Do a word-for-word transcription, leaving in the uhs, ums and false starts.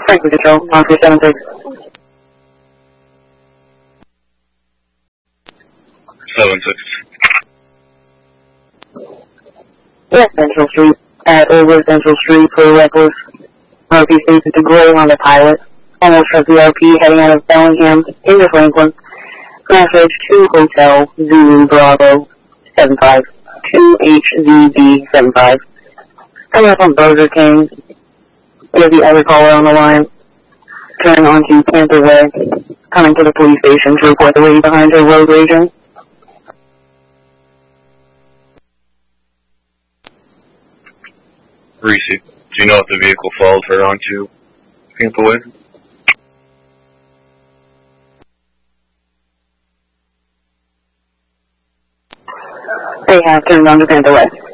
Thank you, Control. one three seven six. seven six. Yes, Central Street. At over Central Street for reckless. Murphy faces the gray on the pilot. Almost from V R P heading out of Bellingham into Franklin. Message to Hotel Zulu Bravo seven five two H Z B seven five. Coming up on Burger King. We have the other caller on the line. Turning onto Panther Way. Coming to the police station to report the lady behind her road raging. Reese, do you know if the vehicle followed her onto Panther Way? They have turned onto Panther Way.